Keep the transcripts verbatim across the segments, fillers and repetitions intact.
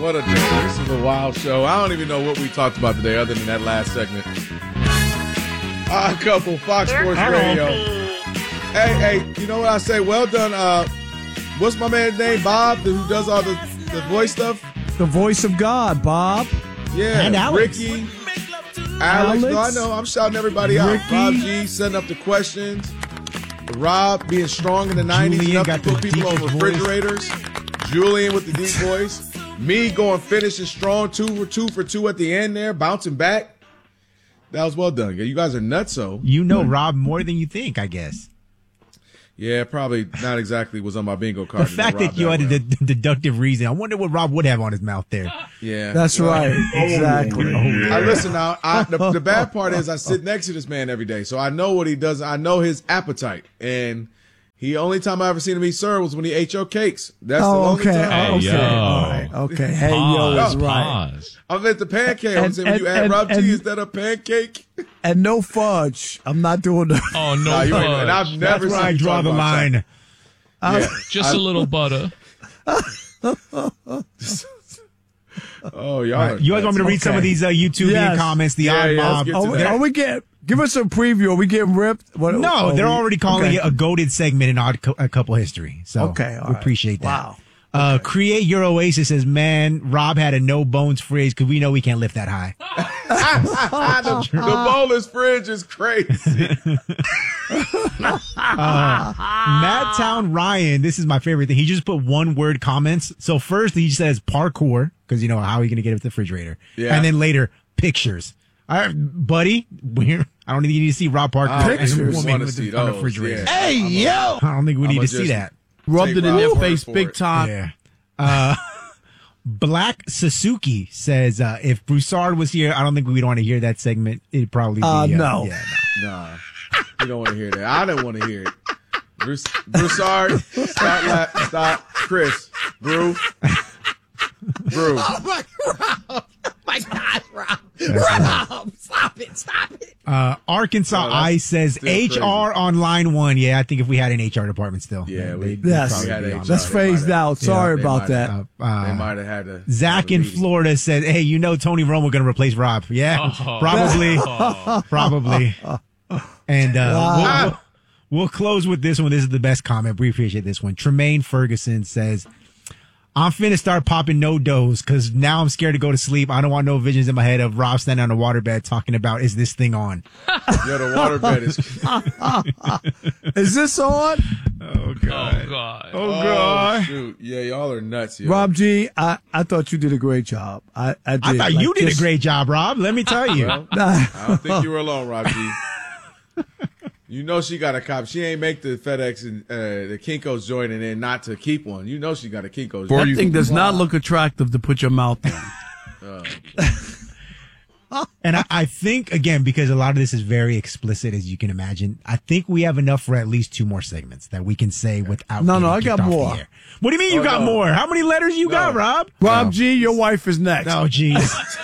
What a day. This is a wild show. I don't even know what we talked about today other than that last segment. Odd Couple, Fox Sports Radio. Hey, hey, you know what I say? Well done. Uh, what's my man's name? Bob, who does all the, the voice stuff? The voice of God, Bob. Yeah. And Alex. Ricky. Alex. Alex. No, I know. I'm shouting everybody out. Ricky. Rob G setting up the questions. Rob being strong in the nineties. Julian Enough got to put the people on deepest refrigerators. Voice. Julian with the deep voice. Me going finishing strong, two for two for two at the end there, bouncing back. That was well done. You guys are nutso. You know Rob more than you think, I guess. Yeah, probably not exactly was on my bingo card. The fact that you had a d- deductive reason, I wonder what Rob would have on his mouth there. Yeah. That's right. Exactly. Oh, yeah. I listen now. I, the, the bad part is I sit next to this man every day, so I know what he does. I know his appetite, and he only time I ever seen him eat syrup was when he ate your cakes. That's oh, the only okay. time. Hey, okay. yo. All right. Okay. Hey, yo, Pause, is right. pause. I'm at the pancake. I'm And- saying when you and- add and- Rob G, and- is that a pancake? And no fudge. I'm not doing that. Oh, no Nah, you ain't- and I've fudge. never That's where seen I you draw talk the about line. that. Yeah. Just a little butter. Oh, y'all. All right, you guys want me to read some Okay. of these uh, YouTube Yes. comments? The Yeah, odd yeah, let's mob. get to Are we, that. are we get, give us a preview. Are we getting ripped? What, No, are they're we- already calling okay. it a goated segment in odd co- a couple history. So Okay, all we right. appreciate that. Wow. Uh, Create Your Oasis says, man, Rob had a no bones phrase because we know we can't lift that high. the, the bowler's fridge is crazy. Matt Town Ryan, this is my favorite thing. He just put one word comments. So first he says parkour because you know how are you going to get it with the refrigerator? Yeah. And then later pictures. All right, buddy, we're, I don't think you need to see Rob Parker I and a Pictures. woman wanna with see the front of those, refrigerator. yeah. Hey, yo! I don't think we need I'ma to see just- that. Rubbed Take it in Rob's their word face for big it. time. Yeah. Uh, Black Suzuki says, uh, if Broussard was here, I don't think we'd want to hear that segment. It'd probably be, Uh, no. Yeah, no. Nah, you don't want to hear that. I don't want to hear it. Bruce, Broussard, stop, la- stop, Chris, Brew, Brew. Oh, my, Rob. My God, Rob. Rob, stop it, stop it. Uh, Arkansas Oh, that's Ice says still H R crazy. on line one. Yeah, I think if we had an H R department still. Yeah, they'd- we- they'd Yes. probably We had be H R. on That's They phased might have- out. Sorry they about might that. have- Uh, uh, They might have had to. Zach have a in meeting. Florida said, hey, you know Tony Romo going to replace Rob. Yeah, Oh. probably. Probably. And uh, Wow. we'll, we'll, we'll close with this one. This is the best comment. We appreciate this one. Tremaine Ferguson says, I'm finna start popping no dose because now I'm scared to go to sleep. I don't want no visions in my head of Rob standing on a waterbed talking about, is this thing on? Yo, the waterbed is. Is this on? Oh, God. Oh, God. Oh, God. Oh, shoot. Yeah, y'all are nuts. Yo. Rob G, I, I thought you did a great job. I, I did. I thought Like, you did just- a great job, Rob. Let me tell you. Well, I don't think you were alone, Rob G. You know she got a cop. She ain't make the FedEx and uh, the Kinko's joint and then not to keep one. You know she got a Kinko's That joint. thing does not look attractive to put your mouth in. And I, I think, again, because a lot of this is very explicit, as you can imagine, I think we have enough for at least two more segments that we can say without. No, no, getting I kicked got off the more. air. What do you mean you Oh, got no. more? How many letters you got, Rob? Rob G, your wife is next. Oh, jeez.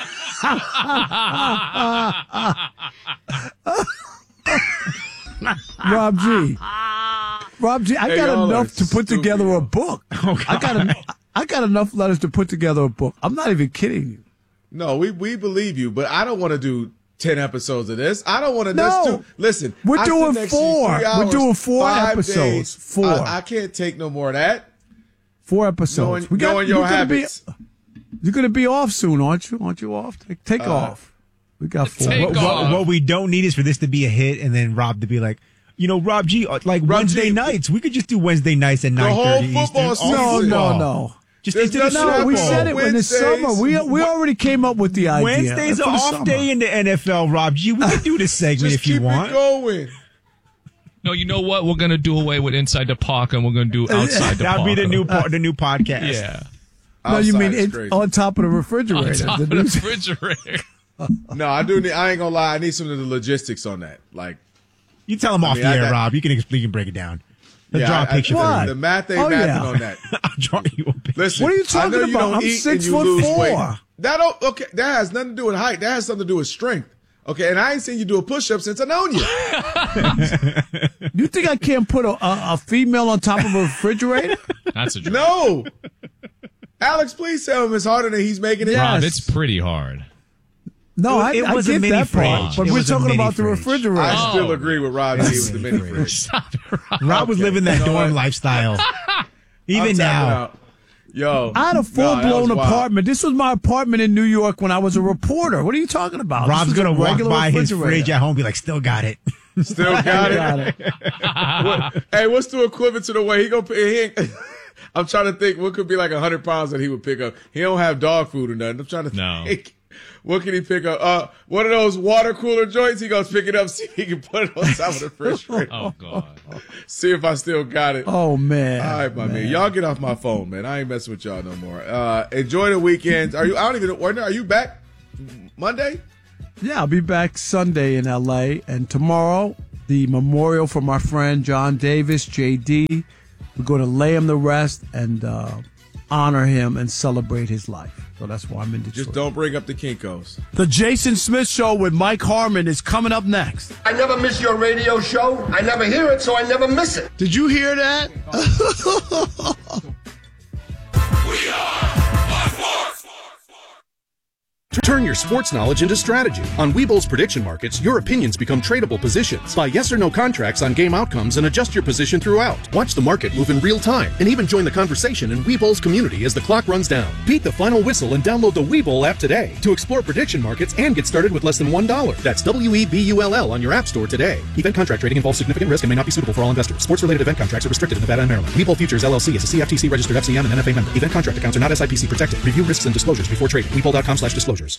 Rob G. Rob G, I Hey, got y'all enough are to put stupid, together yo. a book. I got en- I got enough letters to put together a book. I'm not even kidding you. No, we, we believe you, but I don't want to do ten episodes of this. I don't want to. No. This too, listen, We're I sit doing next to you four. three We're hours, doing four five episodes. days. Four. I, I can't take no more of that. Four episodes. Knowing, we got, knowing your you're gonna be- habits. You're going to be off soon, aren't you? Aren't you off? Take, take Uh, off. We got four. Take what, off. what, what we don't need is for this to be a hit and then Rob to be like, you know, Rob G, uh, like Rob Wednesday G- nights. We could just do Wednesday nights at The nine whole thirty football Eastern. season. All No, no, football. no. Just There's into the nothing Super No, we Bowl. said it in the Wednesdays. summer. We we already came up with the idea. Wednesday's For an the off summer. day in the N F L, Rob G. We can do this segment Just if you keep want. it going. No, you know what? We're going to do away with Inside the Park and we're going to do Outside the Park. That'd be the new po- the new podcast. Yeah. No, you Outside mean is it, crazy. on top of the On refrigerator. top The of the new- refrigerator. No, I do. Need, I ain't gonna lie. I need some of the logistics on that. Like, You tell him off mean, the I air, got- Rob. You can explain, you can break it down. Let's yeah, draw a I- picture I, for What? you. the math ain't Oh, mathing yeah. on that. I'll draw you a picture. Listen, What are you I know talking you about? don't I'm eat six and you foot lose four. weight. That don't okay. That has nothing to do with height. That has something to do with strength. Okay, and I ain't seen you do a push up since I known you. You think I can't put a, a, a female on top of a refrigerator? That's a joke. No. Alex, please tell him it's harder than he's making it. Rob, Yes. it's pretty hard. No, I, It I was a get mini that part, fridge. but It we're was a talking mini about the fridge. refrigerator. I still Oh. agree with Rob. He was the mini fridge. Stop it, Rob. Rob was Okay. living that You know dorm what? lifestyle. Even I'm tapping now. out. Yo. I had a Nah, full that blown was wild. apartment. This was my apartment in New York when I was a reporter. What are you talking about? Rob's This was going a to walk regular by his refrigerator. fridge at home and be like, still got it. Still got it. Got it. What- hey, what's the equivalent to the way he go? He ain't, I'm trying to think what could be like a hundred pounds that he would pick up. He don't have dog food or nothing. I'm trying to No. think. What can he pick up? Uh, one of those water cooler joints. He goes pick it up, see if he can put it on top of the refrigerator. Oh, God. See if I still got it. Oh man! All right, my man. Y'all get off my phone, man. I ain't messing with y'all no more. Uh, enjoy the weekend. Are you? I don't even know. Are you back Monday? Yeah, I'll be back Sunday in L A, and tomorrow the memorial for my friend John Davis, J D. We're going to lay him to rest and uh, honor him and celebrate his life. So that's why I'm in Detroit. Just don't bring up the Kinkos. The Jason Smith Show with Mike Harmon is coming up next. I never miss your radio show. I never hear it, so I never miss it. Did you hear that? We are Live Mark. Turn your sports knowledge into strategy. On Webull's prediction markets, your opinions become tradable positions. Buy yes or no contracts on game outcomes and adjust your position throughout. Watch the market move in real time and even join the conversation in Webull's community as the clock runs down. Beat the final whistle and download the Webull app today to explore prediction markets and get started with less than one dollar. That's W E B U L L on your app store today. Event contract trading involves significant risk and may not be suitable for all investors. Sports-related event contracts are restricted in Nevada and Maryland. Webull Futures L L C is a C F T C-registered F C M and N F A member. Event contract accounts are not S I P C protected. Review risks and disclosures before trading. Webull.com slash disclosures.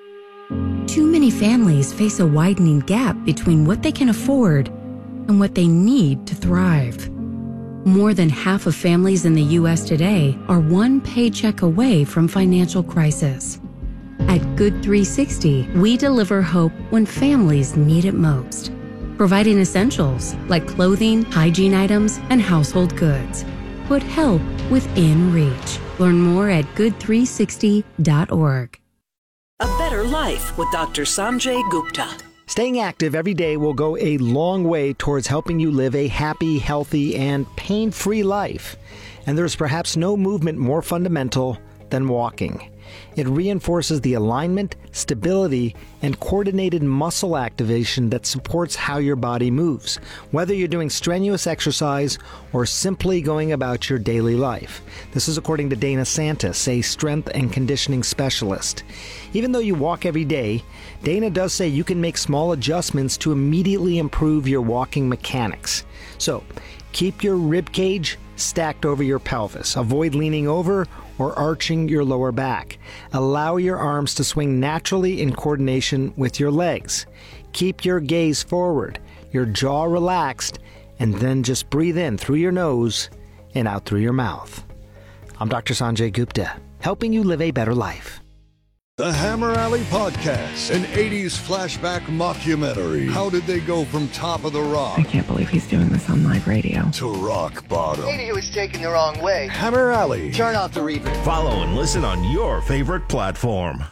Too many families face a widening gap between what they can afford and what they need to thrive. More than half of families in the U S today are one paycheck away from financial crisis. At Good three sixty, we deliver hope when families need it most, providing essentials like clothing, hygiene items, and household goods. Put help within reach. Learn more at good three sixty dot org. A better life with Doctor Sanjay Gupta. Staying active every day will go a long way towards helping you live a happy, healthy, and pain-free life. And there's perhaps no movement more fundamental than walking. It reinforces the alignment, stability, and coordinated muscle activation that supports how your body moves, whether you're doing strenuous exercise or simply going about your daily life. This is according to Dana Santis, a strength and conditioning specialist. Even though you walk every day, Dana does say you can make small adjustments to immediately improve your walking mechanics. So, keep your rib cage stacked over your pelvis. Avoid leaning over or arching your lower back. Allow your arms to swing naturally in coordination with your legs. Keep your gaze forward, your jaw relaxed, and then just breathe in through your nose and out through your mouth. I'm Doctor Sanjay Gupta, helping you live a better life. The Hammer Alley Podcast, an eighties flashback mockumentary. How did they go from Top of the Rock? I can't believe he's doing this on live radio. To rock bottom. Maybe he was taken the wrong way. Hammer Alley. Turn off the reverb. Follow and listen on your favorite platform.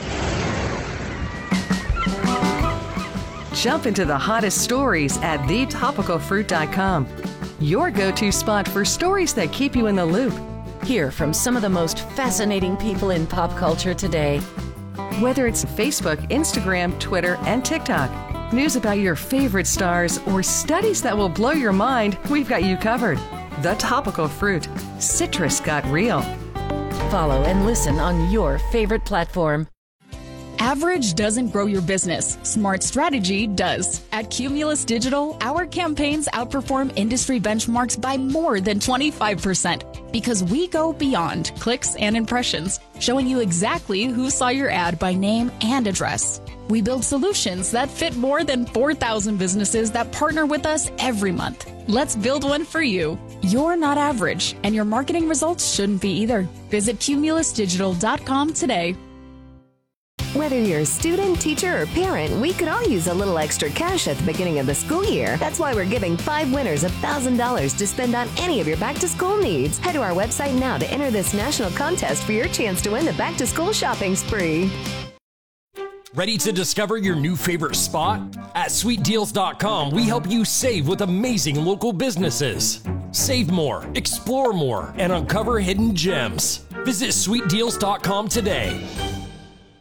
Jump into the hottest stories at the topical fruit dot com. Your go-to spot for stories that keep you in the loop. Hear from some of the most fascinating people in pop culture today. Whether it's Facebook, Instagram, Twitter, and TikTok, news about your favorite stars, or studies that will blow your mind, we've got you covered. The Topical Fruit. Citrus got real. Follow and listen on your favorite platform. Average doesn't grow your business. Smart strategy does. At Cumulus Digital, our campaigns outperform industry benchmarks by more than twenty-five percent because we go beyond clicks and impressions, showing you exactly who saw your ad by name and address. We build solutions that fit more than four thousand businesses that partner with us every month. Let's build one for you. You're not average, and your marketing results shouldn't be either. Visit cumulus digital dot com today. Whether you're a student, teacher, or parent, we could all use a little extra cash at the beginning of the school year. That's why we're giving five winners one thousand dollars to spend on any of your back-to-school needs. Head to our website now to enter this national contest for your chance to win the back-to-school shopping spree. Ready to discover your new favorite spot? At sweet deals dot com, we help you save with amazing local businesses. Save more, explore more, and uncover hidden gems. Visit sweet deals dot com today.